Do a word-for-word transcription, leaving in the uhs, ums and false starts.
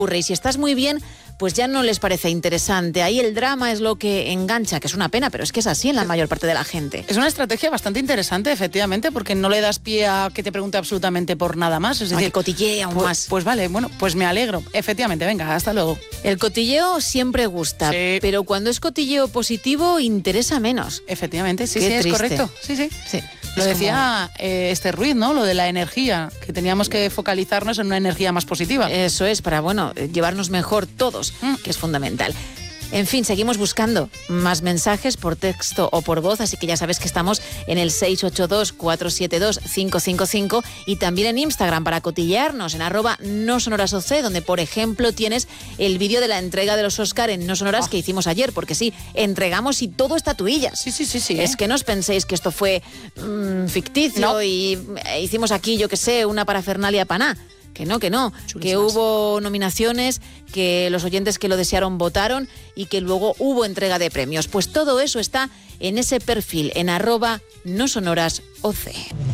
ocurre. Y si estás muy bien, pues ya no les parece interesante. Ahí el drama es lo que engancha, que es una pena, pero es que es así en la mayor parte de la gente. Es una estrategia bastante interesante, efectivamente, porque no le das pie a que te pregunte absolutamente por nada más. Es decir, que cotillea aún pues, más. Pues vale, bueno, pues me alegro. Efectivamente, venga, hasta luego. El cotilleo siempre gusta, sí. pero cuando es cotilleo positivo, interesa menos. Efectivamente, sí, Qué sí, triste. es correcto. Sí, sí. sí. Lo es decía como... eh, Esther Ruiz, ¿no? Lo de la energía, que teníamos que focalizarnos en una energía más positiva. Eso es, para, bueno, llevarnos mejor todos, mm. que es fundamental. En fin, seguimos buscando más mensajes por texto o por voz, así que ya sabes que estamos en el seis ocho dos, cuatro siete dos, cinco cinco cinco y también en Instagram para cotillearnos en arroba no sonoras oc, donde por ejemplo tienes el vídeo de la entrega de los Óscar en No Sonoras oh. que hicimos ayer, porque sí, entregamos y todo estatuillas. Sí, sí, sí, sí. Es ¿eh? que no os penséis que esto fue mmm, ficticio no. y hicimos aquí, yo qué sé, una parafernalia paná. Que no, que no, Chulis que más. Hubo nominaciones, que los oyentes que lo desearon votaron y que luego hubo entrega de premios. Pues todo eso está en ese perfil, en arroba no sonoras oc.